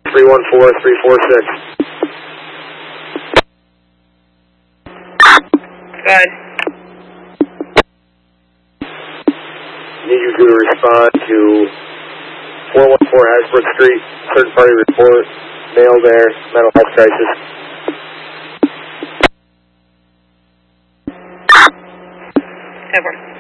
314-346. Go ahead. Need you to respond to 414 Hasbrook Street, third party report, male there, mental health crisis. Over.